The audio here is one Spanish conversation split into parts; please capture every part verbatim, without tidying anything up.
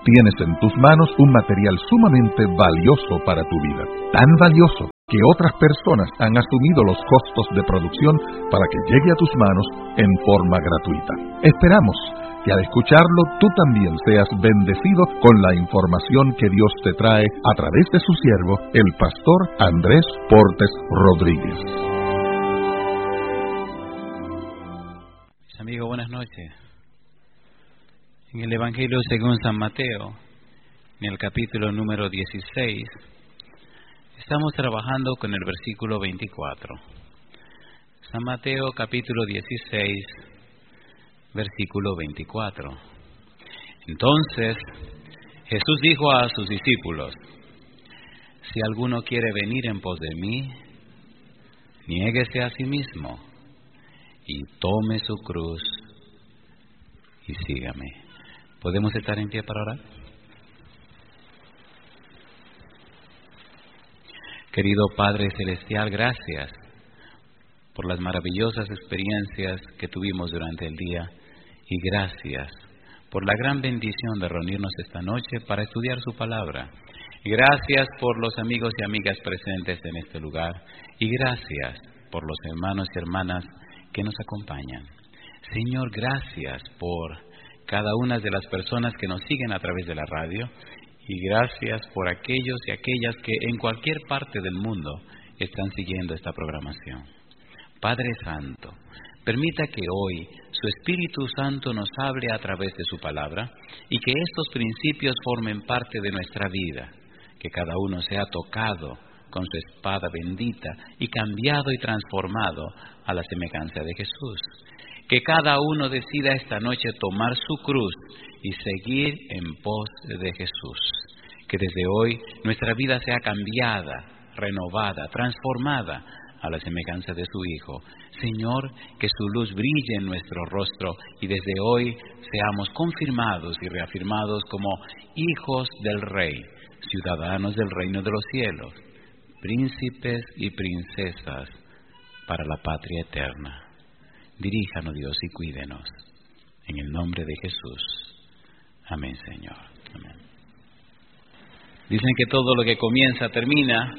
Tienes en tus manos un material sumamente valioso para tu vida, tan valioso que otras personas han asumido los costos de producción para que llegue a tus manos en forma gratuita. Esperamos que al escucharlo tú también seas bendecido con la información que Dios te trae a través de su siervo, el pastor Andrés Portes Rodríguez. Mis amigos, buenas noches. En el Evangelio según San Mateo, en el capítulo número dieciséis, estamos trabajando con el versículo veinticuatro. San Mateo capítulo dieciséis, versículo veinticuatro. Entonces Jesús dijo a sus discípulos: si alguno quiere venir en pos de mí, niéguese a sí mismo y tome su cruz y sígame. ¿Podemos estar en pie para orar? Querido Padre Celestial, gracias por las maravillosas experiencias que tuvimos durante el día y gracias por la gran bendición de reunirnos esta noche para estudiar su palabra. Y gracias por los amigos y amigas presentes en este lugar y gracias por los hermanos y hermanas que nos acompañan. Señor, gracias por cada una de las personas que nos siguen a través de la radio y gracias por aquellos y aquellas que en cualquier parte del mundo están siguiendo esta programación. Padre Santo, permita que hoy su Espíritu Santo nos hable a través de su palabra y que estos principios formen parte de nuestra vida, que cada uno sea tocado con su espada bendita y cambiado y transformado a la semejanza de Jesús. Que cada uno decida esta noche tomar su cruz y seguir en pos de Jesús. Que desde hoy nuestra vida sea cambiada, renovada, transformada a la semejanza de su Hijo. Señor, que su luz brille en nuestro rostro y desde hoy seamos confirmados y reafirmados como hijos del Rey, ciudadanos del reino de los cielos, príncipes y princesas para la patria eterna. Diríjanos, Dios, y cuídenos. En el nombre de Jesús. Amén, Señor. Amén. Dicen que todo lo que comienza termina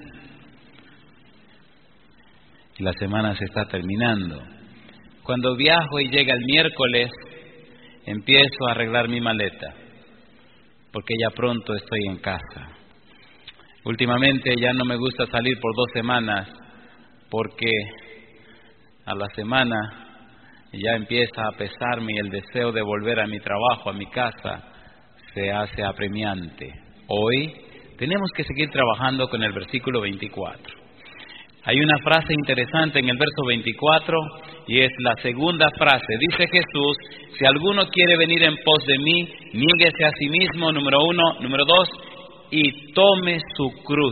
y la semana se está terminando. Cuando viajo y llega el miércoles, empiezo a arreglar mi maleta, porque ya pronto estoy en casa. Últimamente ya no me gusta salir por dos semanas, porque a la semana ya empieza a pesarme y el deseo de volver a mi trabajo, a mi casa, se hace apremiante. Hoy tenemos que seguir trabajando con el versículo veinticuatro. Hay una frase interesante en el verso veinticuatro y es la segunda frase. Dice Jesús: si alguno quiere venir en pos de mí, niéguese a sí mismo, número uno. Número dos, y tome su cruz.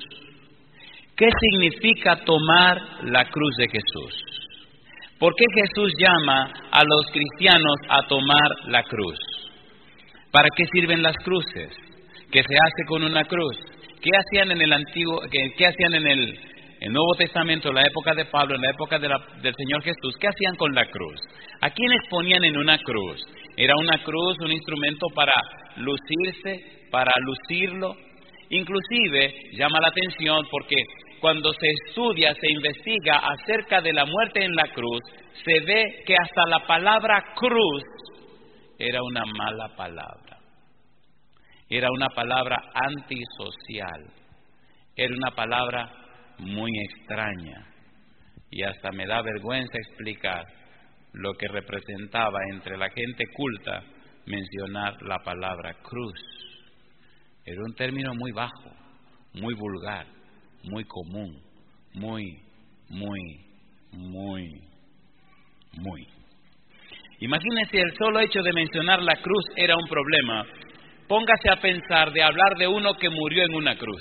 ¿Qué significa tomar la cruz de Jesús? ¿Por qué Jesús llama a los cristianos a tomar la cruz? ¿Para qué sirven las cruces? ¿Qué se hace con una cruz? ¿Qué hacían en el antiguo, qué, qué hacían en el, el Nuevo Testamento, en la época de Pablo, en la época de la, del Señor Jesús? ¿Qué hacían con la cruz? ¿A quiénes ponían en una cruz? Era una cruz, un instrumento para lucirse, para lucirlo. Inclusive llama la atención porque cuando se estudia, se investiga acerca de la muerte en la cruz, se ve que hasta la palabra cruz era una mala palabra. Era una palabra antisocial. Era una palabra muy extraña. Y hasta me da vergüenza explicar lo que representaba entre la gente culta mencionar la palabra cruz. Era un término muy bajo, muy vulgar, muy común, muy, muy, muy, muy. Imagínense, el solo hecho de mencionar la cruz era un problema. Póngase a pensar de hablar de uno que murió en una cruz.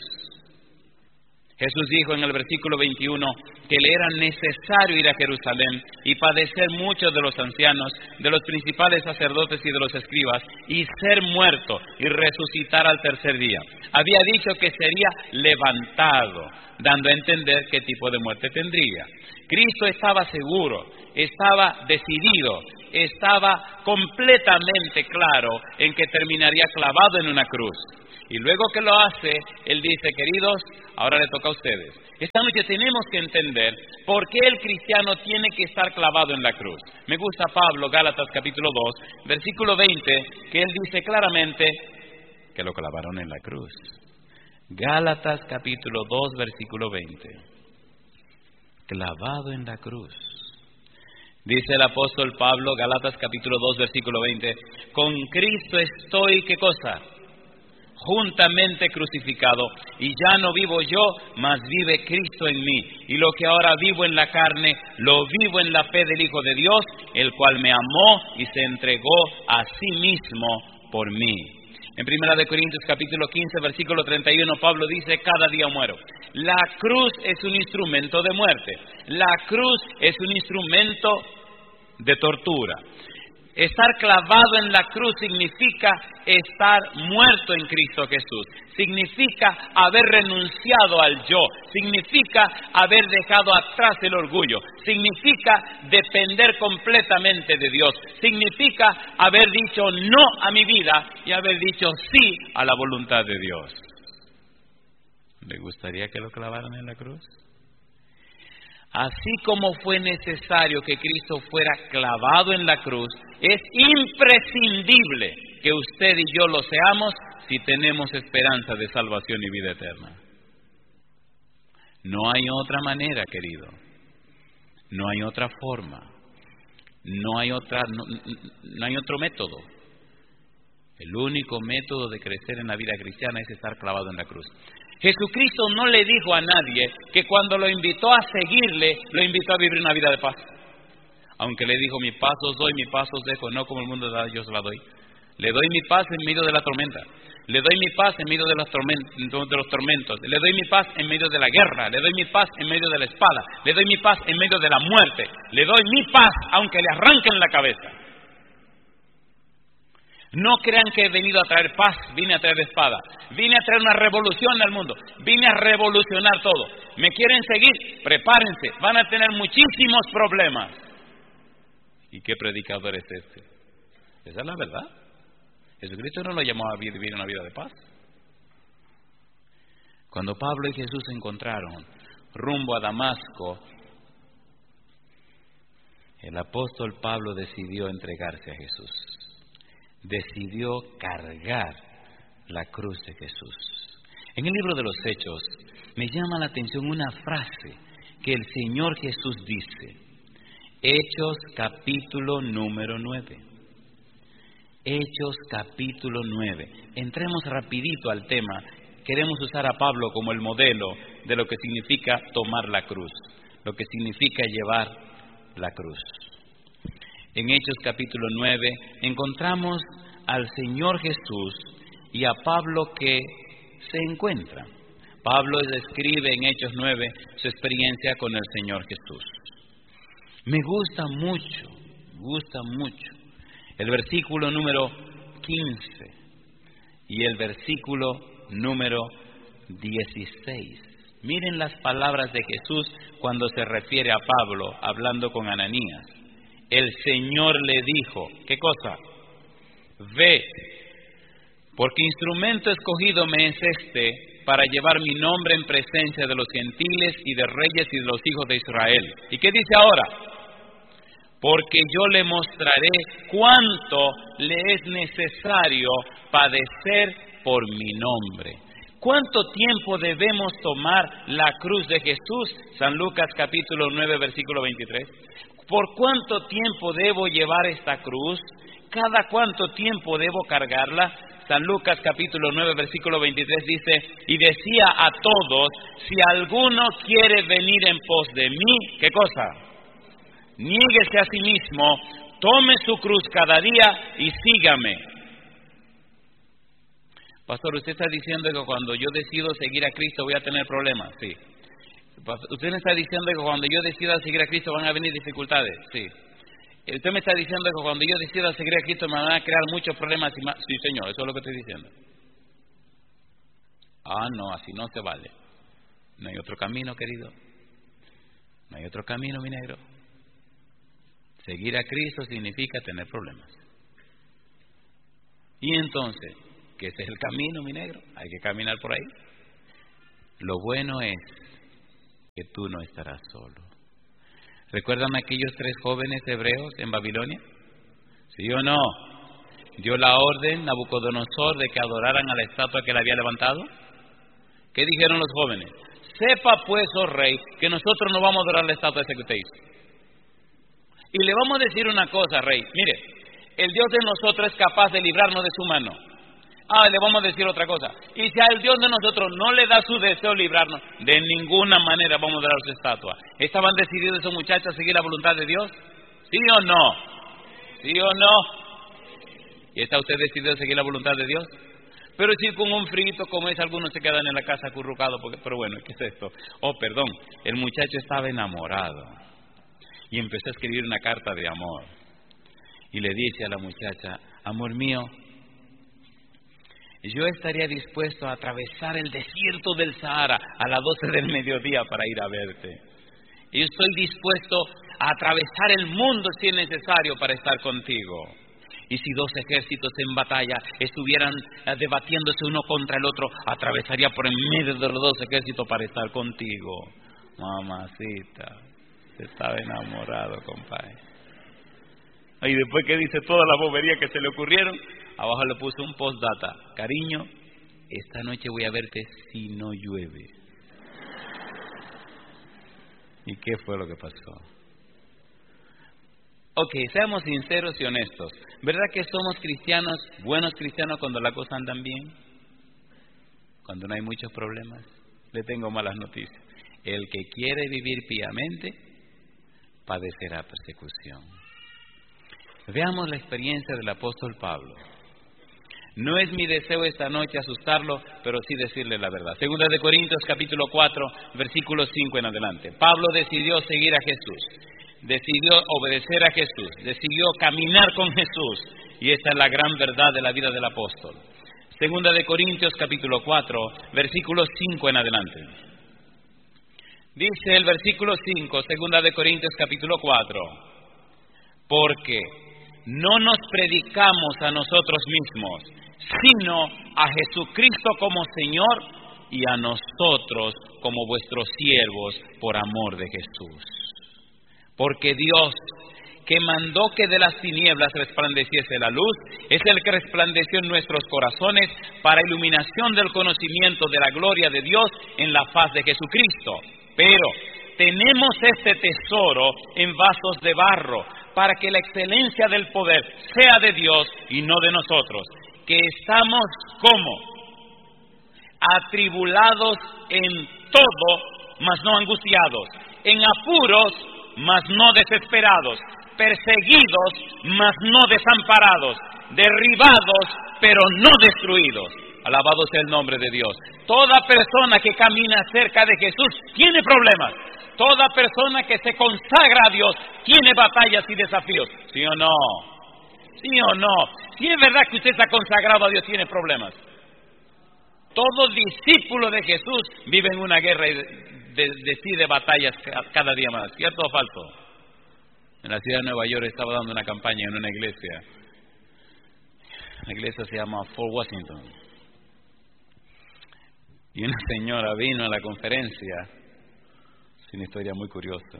Jesús dijo en el versículo veintiuno que le era necesario ir a Jerusalén y padecer mucho de los ancianos, de los principales sacerdotes y de los escribas, y ser muerto y resucitar al tercer día. Había dicho que sería levantado, dando a entender qué tipo de muerte tendría. Cristo estaba seguro, estaba decidido, estaba completamente claro en que terminaría clavado en una cruz. Y luego que lo hace, Él dice, queridos, ahora le toca a ustedes. Esta noche tenemos que entender por qué el cristiano tiene que estar clavado en la cruz. Me gusta Pablo, Gálatas capítulo dos, versículo veinte, que él dice claramente que lo clavaron en la cruz. Gálatas capítulo dos, versículo veinte. Clavado en la cruz. Dice el apóstol Pablo, Gálatas capítulo dos, versículo veinte, con Cristo estoy, ¿qué cosa? Juntamente crucificado, y ya no vivo yo, mas vive Cristo en mí. Y lo que ahora vivo en la carne, lo vivo en la fe del Hijo de Dios, el cual me amó y se entregó a sí mismo por mí. En Primera de Corintios capítulo quince, versículo treinta y uno, Pablo dice, cada día muero. La cruz es un instrumento de muerte. La cruz es un instrumento de tortura. Estar clavado en la cruz significa estar muerto en Cristo Jesús. Significa haber renunciado al yo. Significa haber dejado atrás el orgullo. Significa depender completamente de Dios. Significa haber dicho no a mi vida y haber dicho sí a la voluntad de Dios. ¿Le gustaría que lo clavaran en la cruz? Así como fue necesario que Cristo fuera clavado en la cruz, es imprescindible que usted y yo lo seamos si tenemos esperanza de salvación y vida eterna. No hay otra manera, querido. No hay otra forma. No hay otra, no, no hay otro método. El único método de crecer en la vida cristiana es estar clavado en la cruz. Jesucristo no le dijo a nadie que cuando lo invitó a seguirle, lo invitó a vivir una vida de paz. Aunque le dijo, mi paz os doy, mi paz os dejo, no como el mundo da, yo os la doy. Le doy mi paz en medio de la tormenta. Le doy mi paz en medio de los, tormentos, de los tormentos. Le doy mi paz en medio de la guerra. Le doy mi paz en medio de la espada. Le doy mi paz en medio de la muerte. Le doy mi paz aunque le arranquen la cabeza. No crean que he venido a traer paz, vine a traer espada. Vine a traer una revolución al mundo. Vine a revolucionar todo. ¿Me quieren seguir? Prepárense. Van a tener muchísimos problemas. ¿Y qué predicador es este? Esa es la verdad. Jesucristo no lo llamó a vivir una vida de paz. Cuando Pablo y Jesús se encontraron rumbo a Damasco, el apóstol Pablo decidió entregarse a Jesús. Decidió cargar la cruz de Jesús. En el libro de los Hechos me llama la atención una frase que el Señor Jesús dice. Hechos capítulo número nueve. Hechos capítulo nueve. Entremos rapidito al tema. Queremos usar a Pablo como el modelo de lo que significa tomar la cruz, lo que significa llevar la cruz. En Hechos capítulo nueve encontramos al Señor Jesús y a Pablo que se encuentran. Pablo describe en Hechos nueve su experiencia con el Señor Jesús. Me gusta mucho, me gusta mucho el versículo número quince y el versículo número dieciséis. Miren las palabras de Jesús cuando se refiere a Pablo hablando con Ananías. El Señor le dijo, ¿qué cosa? Ve, porque instrumento escogido me es este para llevar mi nombre en presencia de los gentiles y de reyes y de los hijos de Israel. ¿Y qué dice ahora? Porque yo le mostraré cuánto le es necesario padecer por mi nombre. ¿Cuánto tiempo debemos tomar la cruz de Jesús? San Lucas capítulo nueve, versículo veintitrés. ¿Por cuánto tiempo debo llevar esta cruz? ¿Cada cuánto tiempo debo cargarla? San Lucas capítulo nueve, versículo veintitrés dice, y decía a todos, si alguno quiere venir en pos de mí, ¿qué cosa? Niéguese a sí mismo, tome su cruz cada día y sígame. Pastor, usted está diciendo que cuando yo decido seguir a Cristo voy a tener problemas. Sí. Usted me está diciendo que cuando yo decida seguir a Cristo van a venir dificultades. Sí. Usted me está diciendo que cuando yo decida seguir a Cristo me van a crear muchos problemas. Y más. Sí, Señor, eso es lo que estoy diciendo. Ah, no, así no se vale. No hay otro camino, querido. No hay otro camino, mi negro. Seguir a Cristo significa tener problemas. Y entonces, ¿qué es el camino, mi negro? Hay que caminar por ahí. Lo bueno es que tú no estarás solo. ¿Recuerdan aquellos tres jóvenes hebreos en Babilonia? ¿Sí o no? Dio la orden Nabucodonosor de que adoraran a la estatua que él había levantado. ¿Qué dijeron los jóvenes? Sepa pues, oh rey, que nosotros no vamos a adorar la estatua esa que usted hizo. Y le vamos a decir una cosa, rey. Mire, el Dios de nosotros es capaz de librarnos de su mano. Ah, le vamos a decir otra cosa. Y si al Dios de nosotros no le da su deseo librarnos, de ninguna manera vamos a adorar su estatua. ¿Estaban decididos esos muchachos a seguir la voluntad de Dios? ¿Sí o no? ¿Sí o no? ¿Y está usted decidido a seguir la voluntad de Dios? Pero si con un frito como es, algunos se quedan en la casa acurrucados, porque, pero bueno, ¿qué es esto? Oh, perdón, el muchacho estaba enamorado y empezó a escribir una carta de amor. Y le dice a la muchacha, amor mío, yo estaría dispuesto a atravesar el desierto del Sahara a las doce del mediodía para ir a verte. Yo estoy dispuesto a atravesar el mundo si es necesario para estar contigo. Y si dos ejércitos en batalla estuvieran debatiéndose uno contra el otro, atravesaría por en medio de los dos ejércitos para estar contigo. Mamacita, se estaba enamorado, compadre. Y después que dice toda la bobería que se le ocurrieron, abajo le puso un postdata. Cariño, esta noche voy a verte si no llueve. ¿Y qué fue lo que pasó? Ok, seamos sinceros y honestos. ¿Verdad que somos cristianos, buenos cristianos, cuando las cosas andan bien? Cuando no hay muchos problemas. Le tengo malas noticias. El que quiere vivir piamente, padecerá persecución. Veamos la experiencia del apóstol Pablo. No es mi deseo esta noche asustarlo, pero sí decirle la verdad. Segunda de Corintios capítulo cuatro, versículo cinco en adelante. Pablo decidió seguir a Jesús. Decidió obedecer a Jesús, decidió caminar con Jesús, y esta es la gran verdad de la vida del apóstol. Segunda de Corintios capítulo cuatro, versículo cinco en adelante. Dice el versículo cinco, Segunda de Corintios capítulo cuatro, porque no nos predicamos a nosotros mismos, sino a Jesucristo como Señor y a nosotros como vuestros siervos por amor de Jesús. Porque Dios, que mandó que de las tinieblas resplandeciese la luz, es el que resplandeció en nuestros corazones para iluminación del conocimiento de la gloria de Dios en la faz de Jesucristo. Pero tenemos este tesoro en vasos de barro, para que la excelencia del poder sea de Dios y no de nosotros, que estamos como atribulados en todo, mas no angustiados, en apuros, mas no desesperados, perseguidos, mas no desamparados, derribados, pero no destruidos. Alabado sea el nombre de Dios. Toda persona que camina cerca de Jesús tiene problemas. Toda persona que se consagra a Dios tiene batallas y desafíos. ¿Sí o no? ¿Sí o no? Si es verdad que usted está consagrado a Dios, tiene problemas. Todo discípulo de Jesús vive en una guerra de, de sí de batallas cada día más. ¿Cierto o falso? En la ciudad de Nueva York estaba dando una campaña en una iglesia. La iglesia se llama Fort Washington. Y una señora vino a la conferencia. Es una historia muy curiosa.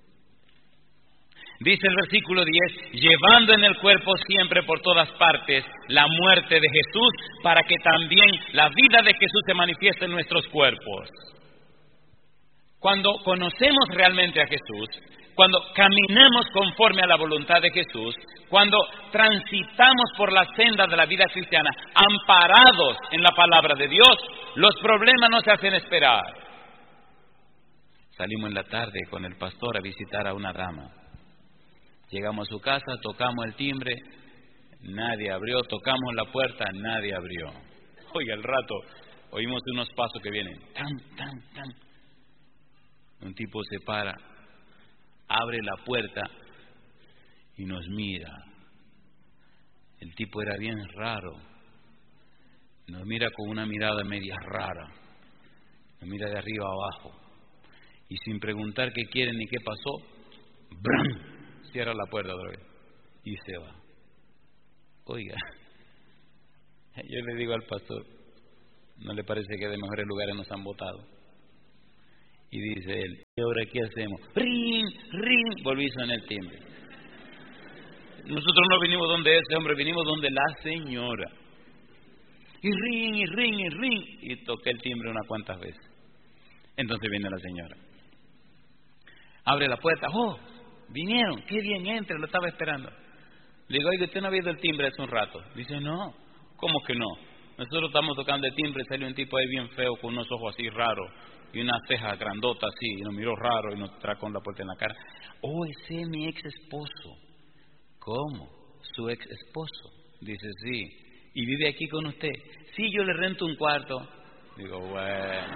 Dice el versículo diez, llevando en el cuerpo siempre por todas partes la muerte de Jesús, para que también la vida de Jesús se manifieste en nuestros cuerpos. Cuando conocemos realmente a Jesús, cuando caminamos conforme a la voluntad de Jesús, cuando transitamos por la senda de la vida cristiana, amparados en la palabra de Dios, los problemas no se hacen esperar. Salimos en la tarde con el pastor a visitar a una dama. Llegamos a su casa, tocamos el timbre, nadie abrió, tocamos la puerta, nadie abrió. Oiga, al rato oímos unos pasos que vienen, tan, tan, tan. Un tipo se para, abre la puerta y nos mira. El tipo era bien raro, nos mira con una mirada media rara, nos mira de arriba abajo y sin preguntar qué quieren ni qué pasó, ¡brum!, cierra la puerta otra vez y se va. Oiga, yo le digo al pastor, ¿no le parece que de mejores lugares nos han votado? Y dice él, ¿y ahora qué hacemos? ¡Ring! ¡Ring! Volví a sonar el timbre. Nosotros no vinimos donde ese hombre, vinimos donde la señora. Y ring, y ring, y ring. Y toqué el timbre unas cuantas veces. Entonces viene la señora. Abre la puerta. ¡Oh! Vinieron. ¡Qué bien! Entre, lo estaba esperando. Le digo, oye, ¿usted no ha oído el timbre hace un rato? Dice, no. ¿Cómo que no? Nosotros estamos tocando el timbre, salió un tipo ahí bien feo con unos ojos así raros y una ceja grandota así, y nos miró raro y nos trajo con la puerta en la cara. Oh, ese es mi ex esposo. ¿Cómo? ¿Su ex esposo? Dice, sí. ¿Y vive aquí con usted? Sí, yo le rento un cuarto. Digo, bueno.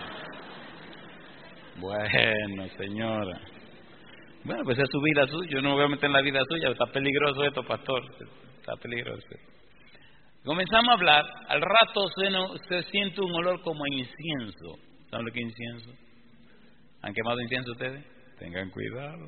Bueno, señora. Bueno, pues es su vida suya, yo no me voy a meter en la vida suya, está peligroso esto, pastor, está peligroso. Comenzamos a hablar, al rato se, no, se siente un olor como a incienso. ¿Saben lo que es incienso? ¿Han quemado incienso ustedes? Tengan cuidado.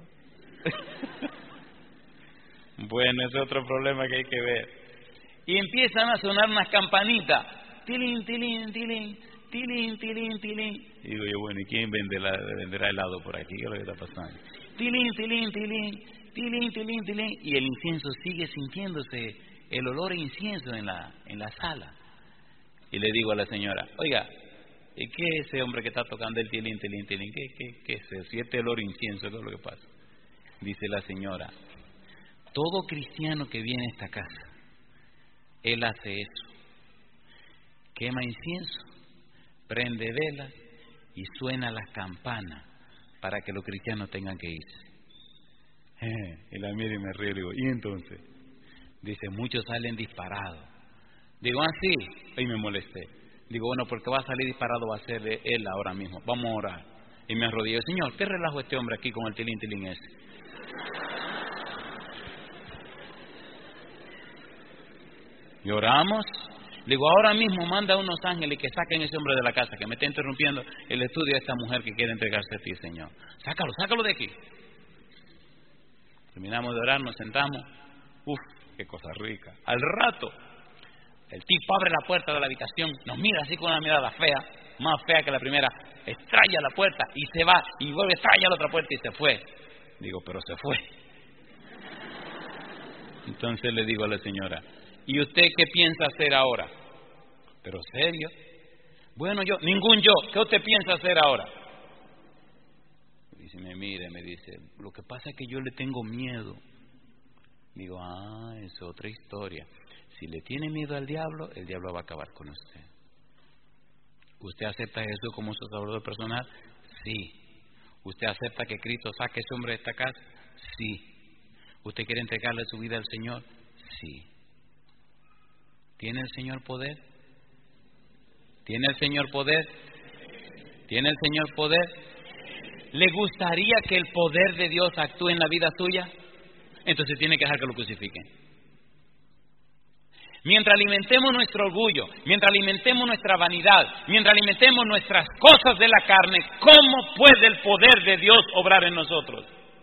Bueno, ese es otro problema que hay que ver. Y empiezan a sonar unas campanitas. Tilín, tilín, tilín, tilín, tilín, tilín. Y digo yo, bueno, ¿y quién vende la, venderá helado por aquí? ¿Qué es lo que está pasando? Tilín, tilín, tilín, tilín, tilín, tilín. Y el incienso sigue sintiéndose, el olor a incienso en la, en la sala. Y le digo a la señora, oiga, ¿qué es ese hombre que está tocando el tilín, tilín, tilín? ¿Qué, qué, qué es eso? Si este olor a incienso, ¿qué es lo que pasa? Dice la señora, todo cristiano que viene a esta casa, él hace eso. Quema incienso, prende velas y suena las campanas para que los cristianos tengan que irse. Eh, y la miro y me río y digo, ¿y entonces? Dice, muchos salen disparados. Digo, ah, sí, y me molesté. Digo, bueno, porque va a salir disparado va a ser él ahora mismo. Vamos a orar. Y me arrodillé, Señor, ¿qué relajo este hombre aquí con el tilín, tilín ese? Y oramos. Digo, ahora mismo manda unos ángeles que saquen a ese hombre de la casa, que me está interrumpiendo el estudio de esta mujer que quiere entregarse a ti, Señor. Sácalo, sácalo de aquí. Terminamos de orar, nos sentamos. Uf, qué cosa rica. Al rato, el tipo abre la puerta de la habitación, nos mira así con una mirada fea, más fea que la primera, estrella la puerta y se va, y vuelve, estrella la otra puerta y se fue. Digo, pero se fue. Entonces le digo a la señora, ¿y usted qué piensa hacer ahora? Pero serio. Bueno, yo, ningún yo, ¿qué usted piensa hacer ahora? Y si me mira, me dice, lo que pasa es que yo le tengo miedo. Digo, ah, es otra historia. Si le tiene miedo al diablo, el diablo va a acabar con usted. ¿Usted acepta a Jesús como su salvador personal? Sí. ¿Usted acepta que Cristo saque a ese hombre de esta casa? Sí. ¿Usted quiere entregarle su vida al Señor? Sí. ¿Tiene el Señor poder? ¿Tiene el Señor poder? ¿Tiene el Señor poder? ¿Le gustaría que el poder de Dios actúe en la vida suya? Entonces tiene que dejar que lo crucifiquen. Mientras alimentemos nuestro orgullo, mientras alimentemos nuestra vanidad, mientras alimentemos nuestras cosas de la carne, ¿cómo puede el poder de Dios obrar en nosotros?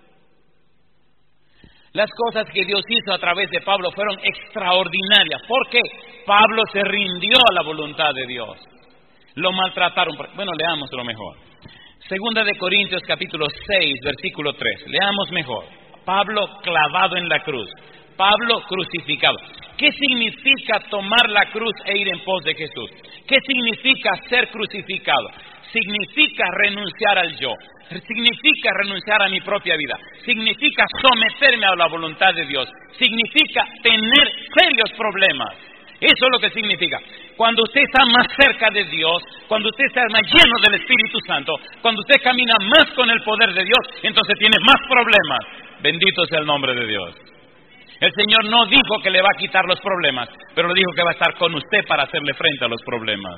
Las cosas que Dios hizo a través de Pablo fueron extraordinarias. ¿Por qué? Pablo se rindió a la voluntad de Dios. Lo maltrataron. Bueno, leamos lo mejor. Segunda de Corintios capítulo seis, versículo tres. Leamos mejor. Pablo clavado en la cruz. Pablo crucificado. ¿Qué significa tomar la cruz e ir en pos de Jesús? ¿Qué significa ser crucificado? Significa renunciar al yo. Significa renunciar a mi propia vida. Significa someterme a la voluntad de Dios. Significa tener serios problemas. Eso es lo que significa. Cuando usted está más cerca de Dios, cuando usted está más lleno del Espíritu Santo, cuando usted camina más con el poder de Dios, entonces tiene más problemas. Bendito sea el nombre de Dios. El Señor no dijo que le va a quitar los problemas, pero le dijo que va a estar con usted para hacerle frente a los problemas.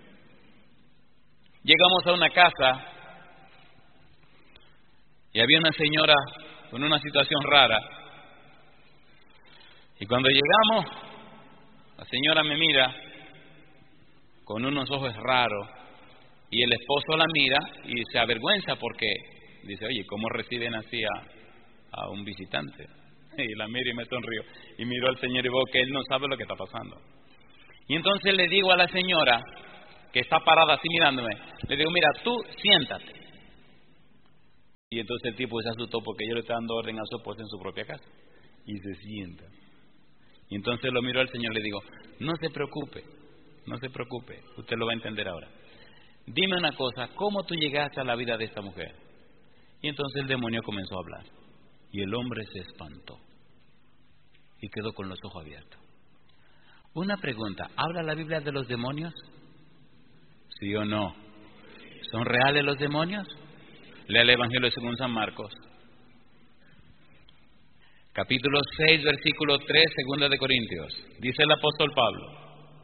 Llegamos a una casa y había una señora con una situación rara. Y cuando llegamos, la señora me mira con unos ojos raros y el esposo la mira y se avergüenza porque dice, oye, ¿cómo reciben así a, a un visitante? Y la miro y me sonrío. Y miro al Señor y veo que Él no sabe lo que está pasando. Y entonces le digo a la señora, que está parada así mirándome, le digo, mira, tú siéntate. Y entonces el tipo se asustó porque yo le estoy dando orden a su esposa en su propia casa. Y se sienta. Y entonces lo miro al Señor y le digo, no se preocupe, no se preocupe, usted lo va a entender ahora. Dime una cosa, ¿cómo tú llegaste a la vida de esta mujer? Y entonces el demonio comenzó a hablar. Y el hombre se espantó. Y quedó con los ojos abiertos. Una pregunta, ¿habla la Biblia de los demonios? ¿Sí o no? ¿Son reales los demonios? Lea el Evangelio según San Marcos. Capítulo seis, versículo tres, segunda de Corintios. Dice el apóstol Pablo,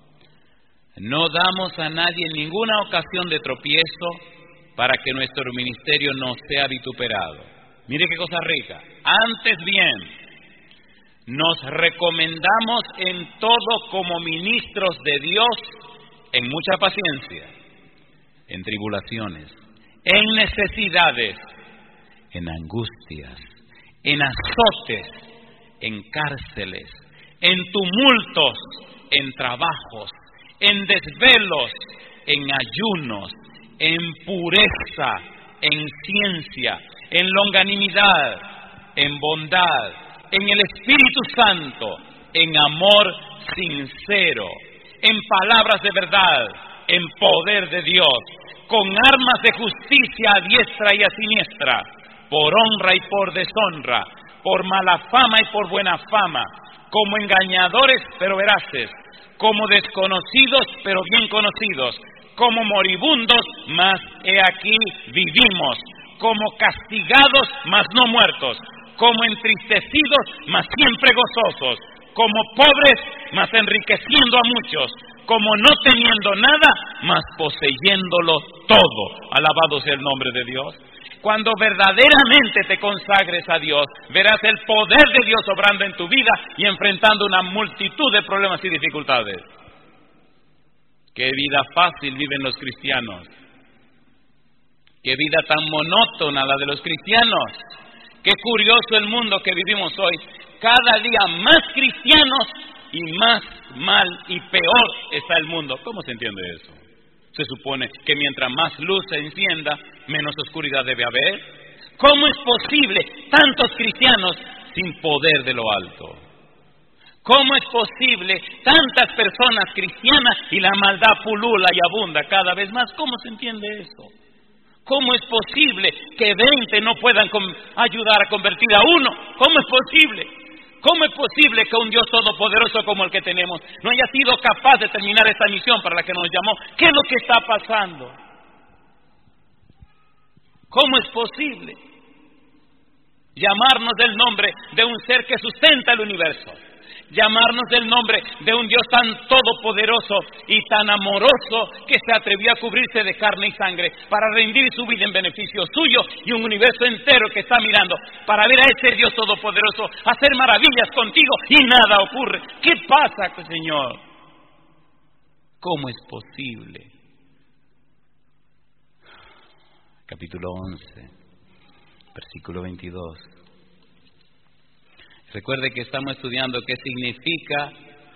no damos a nadie ninguna ocasión de tropiezo para que nuestro ministerio no sea vituperado. Mire qué cosa rica. Antes bien, nos recomendamos en todo como ministros de Dios, en mucha paciencia, en tribulaciones, en necesidades, en angustias, en azotes, en cárceles, en tumultos, en trabajos, en desvelos, en ayunos, en pureza, en ciencia, en longanimidad, en bondad, en el Espíritu Santo, en amor sincero, en palabras de verdad, en poder de Dios, con armas de justicia a diestra y a siniestra, por honra y por deshonra, por mala fama y por buena fama, como engañadores pero veraces, como desconocidos pero bien conocidos, como moribundos, mas he aquí vivimos, como castigados mas no muertos, como entristecidos mas siempre gozosos, como pobres mas enriqueciendo a muchos, como no teniendo nada mas poseyéndolo todo. Alabado sea el nombre de Dios. Cuando verdaderamente te consagres a Dios, verás el poder de Dios obrando en tu vida y enfrentando una multitud de problemas y dificultades. Qué vida fácil viven los cristianos. Qué vida tan monótona la de los cristianos. Qué curioso el mundo que vivimos hoy. Cada día más cristianos y más mal y peor está el mundo. ¿Cómo se entiende eso? Se supone que mientras más luz se encienda, menos oscuridad debe haber. ¿Cómo es posible tantos cristianos sin poder de lo alto? ¿Cómo es posible tantas personas cristianas y la maldad pulula y abunda cada vez más? ¿Cómo se entiende eso? ¿Cómo es posible que veinte no puedan ayudar a convertir a uno? ¿Cómo es posible? ¿Cómo es posible que un Dios todopoderoso como el que tenemos no haya sido capaz de terminar esta misión para la que nos llamó? ¿Qué es lo que está pasando? ¿Cómo es posible llamarnos del nombre de un ser que sustenta el universo? Llamarnos del nombre de un Dios tan todopoderoso y tan amoroso que se atrevió a cubrirse de carne y sangre para rendir su vida en beneficio suyo y un universo entero que está mirando para ver a ese Dios todopoderoso hacer maravillas contigo y nada ocurre. ¿Qué pasa, Señor? ¿Cómo es posible? Capítulo once, versículo veintidós. Recuerde que estamos estudiando qué significa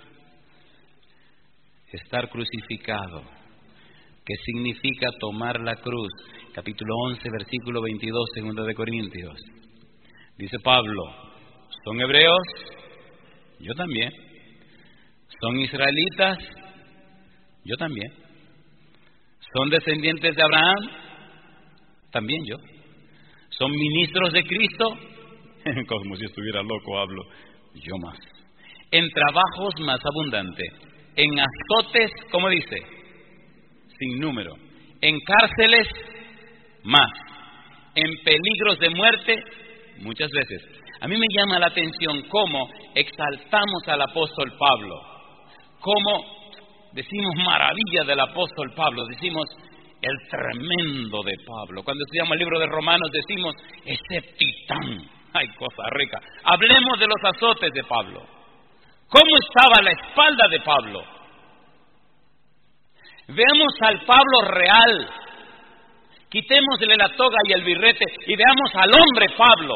estar crucificado, qué significa tomar la cruz. Capítulo once, versículo veintidós, segunda de Corintios. Dice Pablo, ¿son hebreos? Yo también. ¿Son israelitas? Yo también. ¿Son descendientes de Abraham? También yo. ¿Son ministros de Cristo? Como si estuviera loco hablo, yo más. En trabajos más abundante, en azotes, ¿cómo dice? Sin número. En cárceles, más. En peligros de muerte, muchas veces. A mí me llama la atención cómo exaltamos al apóstol Pablo, cómo decimos maravilla del apóstol Pablo, decimos el tremendo de Pablo. Cuando estudiamos el libro de Romanos decimos ese titán. Ay, cosa rica. Hablemos de los azotes de Pablo. ¿Cómo estaba la espalda de Pablo? Veamos al Pablo real, Quitémosle la toga y el birrete y veamos al hombre Pablo.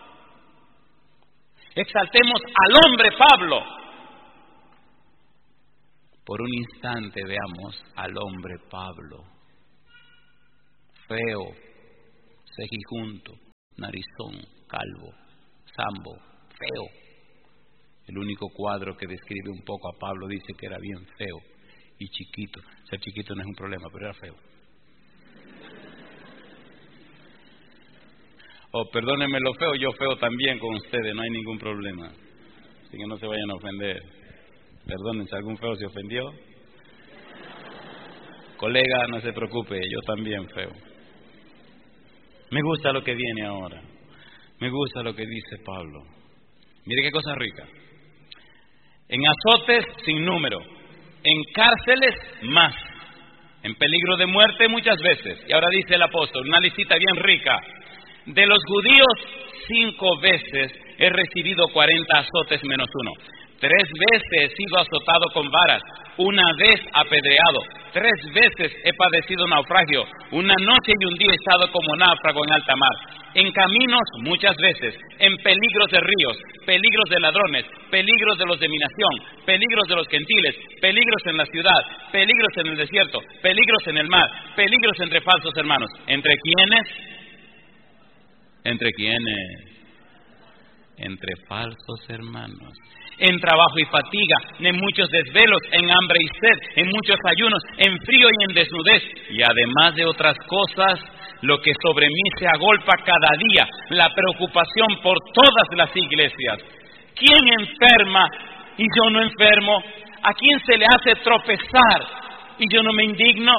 Exaltemos al hombre Pablo. Por un instante veamos al hombre Pablo. Feo, cejijunto, narizón, calvo, zambo, feo. El único cuadro que describe un poco a Pablo dice que era bien feo y chiquito. Ser chiquito no es un problema, pero era feo. O oh, perdónenme lo feo, yo feo también con ustedes, no hay ningún problema. Así que no se vayan a ofender. Perdonen si algún feo se ofendió. Colega, no se preocupe, yo también feo. Me gusta lo que viene ahora. Me gusta lo que dice Pablo. Mire qué cosa rica. En azotes sin número, en cárceles más, en peligro de muerte muchas veces. Y ahora dice el apóstol, una listita bien rica. De los judíos, cinco veces he recibido cuarenta azotes menos uno. Tres veces he sido azotado con varas, una vez apedreado, tres veces he padecido naufragio, una noche y un día he estado como náufrago en alta mar, en caminos muchas veces, en peligros de ríos, peligros de ladrones, peligros de los de mi nación, peligros de los gentiles, peligros en la ciudad, peligros en el desierto, peligros en el mar, peligros entre falsos hermanos. ¿Entre quiénes? ¿Entre quiénes? Entre falsos hermanos. En trabajo y fatiga, en muchos desvelos, en hambre y sed, en muchos ayunos, en frío y en desnudez, y además de otras cosas, lo que sobre mí se agolpa cada día, la preocupación por todas las iglesias. ¿Quién enferma y yo no enfermo? ¿A quién se le hace tropezar y yo no me indigno?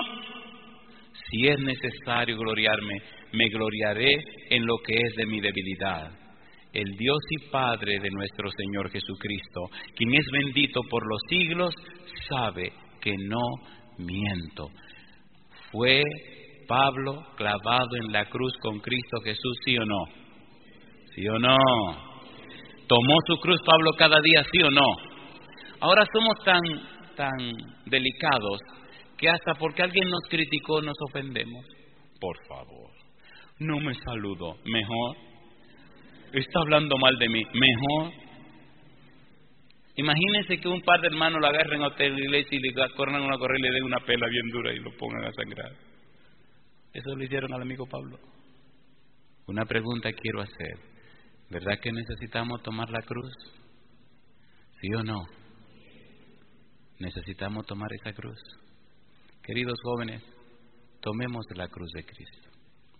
Si es necesario gloriarme, me gloriaré en lo que es de mi debilidad. El Dios y Padre de nuestro Señor Jesucristo, quien es bendito por los siglos, sabe que no miento. ¿Fue Pablo clavado en la cruz con Cristo Jesús, sí o no? ¿Sí o no? ¿Tomó su cruz Pablo cada día, sí o no? Ahora somos tan, tan delicados que hasta porque alguien nos criticó nos ofendemos. Por favor, no me saludó, mejor. Está hablando mal de mí, mejor. Imagínense que un par de hermanos lo agarren a usted en la iglesia y le corran una correa y le den una pela bien dura y lo pongan a sangrar. Eso lo hicieron al amigo Pablo. Una pregunta quiero hacer. ¿Verdad que necesitamos tomar la cruz? ¿Sí o no? Necesitamos tomar esa cruz. Queridos jóvenes, tomemos la cruz de Cristo.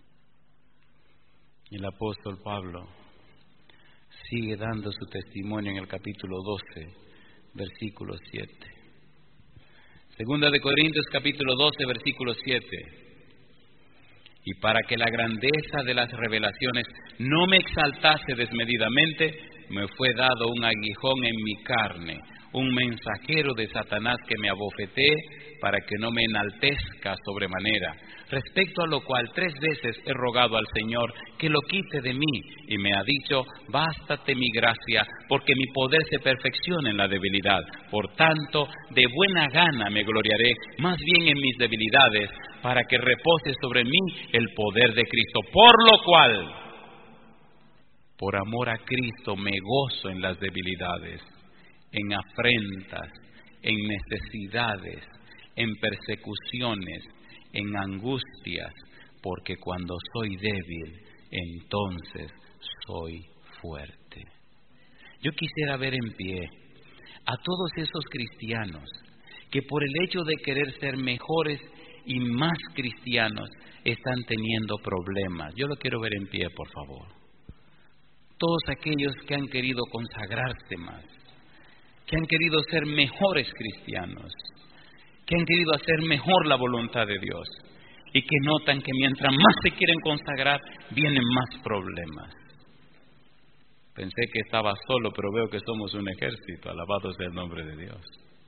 Y el apóstol Pablo sigue dando su testimonio en el capítulo doce, versículo siete. Segunda de Corintios, capítulo doce, versículo siete. Y para que la grandeza de las revelaciones no me exaltase desmedidamente, me fue dado un aguijón en mi carne, un mensajero de Satanás que me abofetee para que no me enaltezca sobremanera. Respecto a lo cual tres veces he rogado al Señor que lo quite de mí, y me ha dicho, bástate mi gracia, porque mi poder se perfecciona en la debilidad. Por tanto, de buena gana me gloriaré, más bien en mis debilidades, para que repose sobre mí el poder de Cristo. Por lo cual, por amor a Cristo, me gozo en las debilidades, en afrentas, en necesidades, en persecuciones, en angustias, porque cuando soy débil, entonces soy fuerte. Yo quisiera ver en pie a todos esos cristianos que por el hecho de querer ser mejores y más cristianos están teniendo problemas. Yo lo quiero ver en pie, por favor. Todos aquellos que han querido consagrarse más, que han querido ser mejores cristianos, que han querido hacer mejor la voluntad de Dios y que notan que mientras más se quieren consagrar, vienen más problemas. Pensé que estaba solo, pero veo que somos un ejército. Alabado sea el nombre de Dios.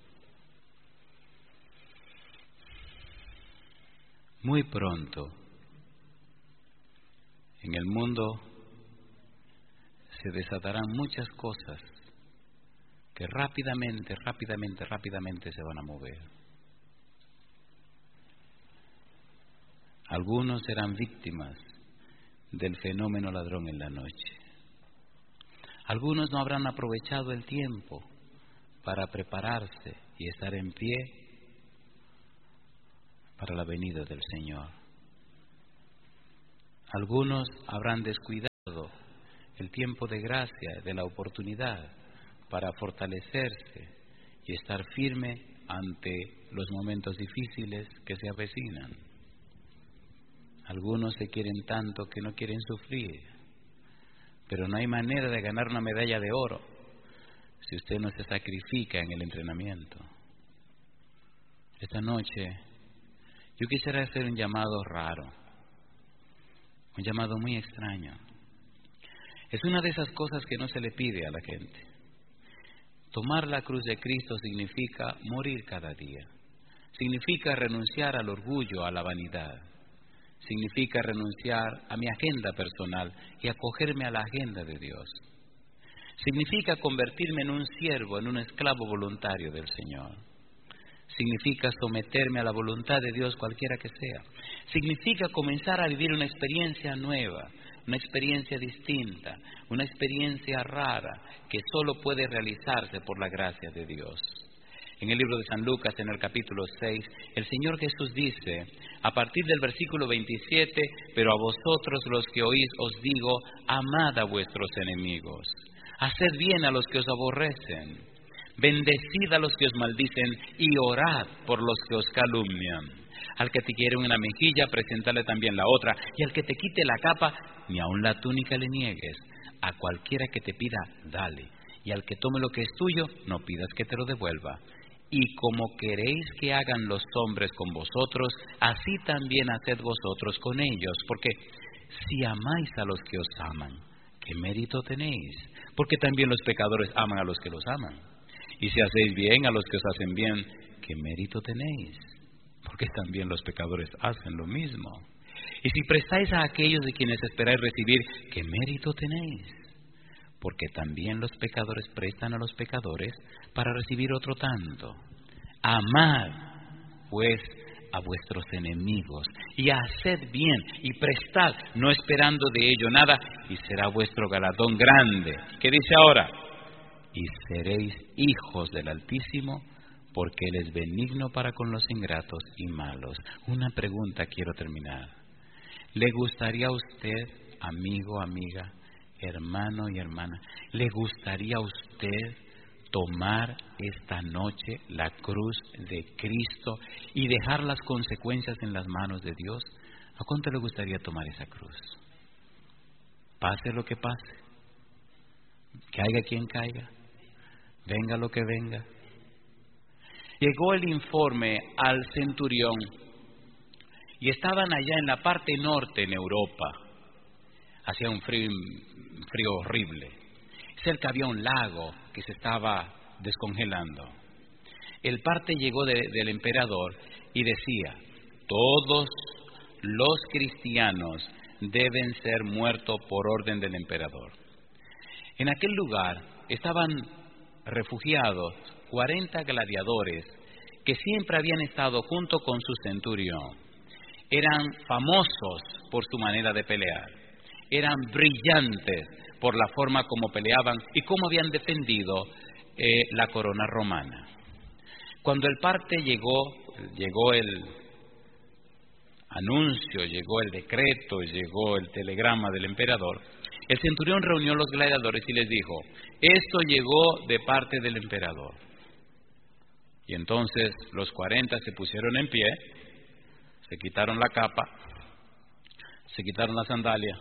Muy pronto, en el mundo se desatarán muchas cosas que rápidamente, rápidamente, rápidamente se van a mover. Algunos serán víctimas del fenómeno ladrón en la noche. Algunos no habrán aprovechado el tiempo para prepararse y estar en pie para la venida del Señor. Algunos habrán descuidado el tiempo de gracia, de la oportunidad para fortalecerse y estar firme ante los momentos difíciles que se avecinan. Algunos se quieren tanto que no quieren sufrir, pero no hay manera de ganar una medalla de oro si usted no se sacrifica en el entrenamiento. Esta noche yo quisiera hacer un llamado raro, un llamado muy extraño. Es una de esas cosas que no se le pide a la gente. Tomar la cruz de Cristo significa morir cada día. Significa renunciar al orgullo, a la vanidad. Significa renunciar a mi agenda personal y acogerme a la agenda de Dios. Significa convertirme en un siervo, en un esclavo voluntario del Señor. Significa someterme a la voluntad de Dios cualquiera que sea. Significa comenzar a vivir una experiencia nueva, una experiencia distinta, una experiencia rara que solo puede realizarse por la gracia de Dios. En el libro de San Lucas, en el capítulo seis, el Señor Jesús dice, a partir del versículo veintisiete, pero a vosotros los que oís os digo, amad a vuestros enemigos, haced bien a los que os aborrecen, bendecid a los que os maldicen y orad por los que os calumnian. Al que te quiere una mejilla, preséntale también la otra, y al que te quite la capa, ni aun la túnica le niegues. A cualquiera que te pida, dale, y al que tome lo que es tuyo, no pidas que te lo devuelva. Y como queréis que hagan los hombres con vosotros, así también haced vosotros con ellos, porque si amáis a los que os aman, ¿qué mérito tenéis? Porque también los pecadores aman a los que los aman. Y si hacéis bien a los que os hacen bien, ¿qué mérito tenéis? Porque también los pecadores hacen lo mismo. Y si prestáis a aquellos de quienes esperáis recibir, ¿qué mérito tenéis? Porque también los pecadores prestan a los pecadores para recibir otro tanto. Amad, pues, a vuestros enemigos, y haced bien, y prestad, no esperando de ello nada, y será vuestro galardón grande. ¿Qué dice ahora? Y seréis hijos del Altísimo, porque Él es benigno para con los ingratos y malos. Una pregunta quiero terminar. ¿Le gustaría a usted, amigo, amiga, hermano y hermana, le gustaría a usted tomar esta noche la cruz de Cristo y dejar las consecuencias en las manos de Dios? ¿A cuánto le gustaría tomar esa cruz? Pase lo que pase, caiga quien caiga, venga lo que venga. Llegó el informe al centurión y estaban allá en la parte norte, en Europa. Hacía un frío, un frío horrible. Cerca había un lago que se estaba descongelando. El parte llegó de, del emperador y decía, todos los cristianos deben ser muertos por orden del emperador. En aquel lugar estaban refugiados cuarenta gladiadores que siempre habían estado junto con su centurión. Eran famosos por su manera de pelear. Eran brillantes por la forma como peleaban y cómo habían defendido eh, la corona romana. Cuando el parte llegó, llegó el anuncio, llegó el decreto, llegó el telegrama del emperador, el centurión reunió a los gladiadores y les dijo, esto llegó de parte del emperador. Y entonces los cuarenta se pusieron en pie, se quitaron la capa, se quitaron la sandalia,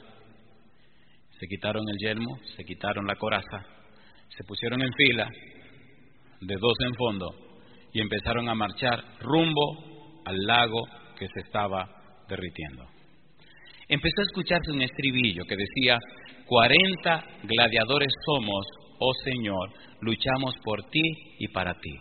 se quitaron el yelmo, se quitaron la coraza, se pusieron en fila, de dos en fondo, y empezaron a marchar rumbo al lago que se estaba derritiendo. Empezó a escucharse un estribillo que decía, cuarenta gladiadores somos, oh Señor, luchamos por ti y para ti.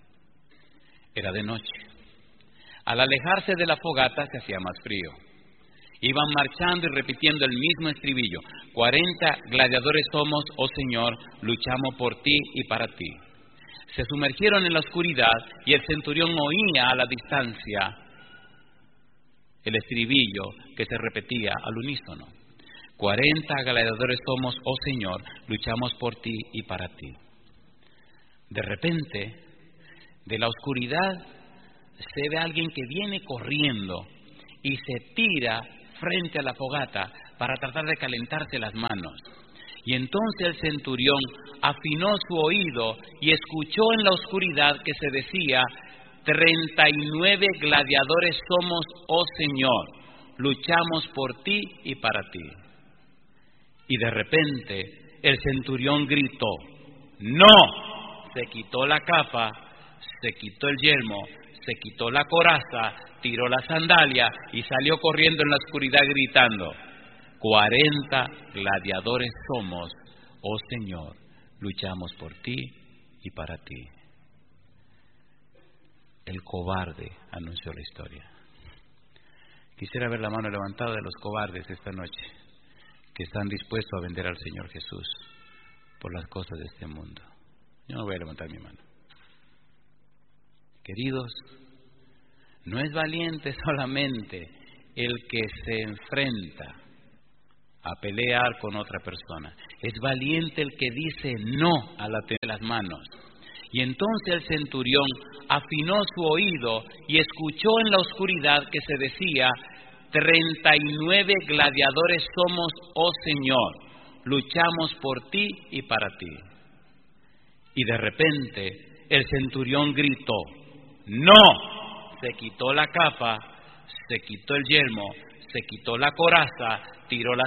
Era de noche. Al alejarse de la fogata se hacía más frío. Iban marchando y repitiendo el mismo estribillo. Cuarenta gladiadores somos, oh Señor, luchamos por ti y para ti. Se sumergieron en la oscuridad y el centurión oía a la distancia el estribillo que se repetía al unísono. Cuarenta gladiadores somos, oh Señor, luchamos por ti y para ti. De repente, de la oscuridad, se ve a alguien que viene corriendo y se tira frente a la fogata para tratar de calentarse las manos. Y entonces el centurión afinó su oído y escuchó en la oscuridad que se decía: treinta y nueve gladiadores somos, oh Señor, luchamos por ti y para ti. Y de repente el centurión gritó: ¡no! Se quitó la capa, se quitó el yelmo, se quitó la coraza, tiró la sandalia y salió corriendo en la oscuridad gritando: cuarenta gladiadores somos, oh Señor, luchamos por ti y para ti. El cobarde anunció la historia. Quisiera ver la mano levantada de los cobardes esta noche, que están dispuestos a vender al Señor Jesús por las cosas de este mundo. Yo no voy a levantar mi mano. Queridos, no es valiente solamente el que se enfrenta a pelear con otra persona. Es valiente el que dice no a la de las manos. Y entonces el centurión afinó su oído y escuchó en la oscuridad que se decía: treinta y nueve gladiadores somos, oh Señor, luchamos por ti y para ti. Y de repente el centurión gritó: ¡no! Se quitó la capa, se quitó el yelmo, se quitó la coraza, tiró la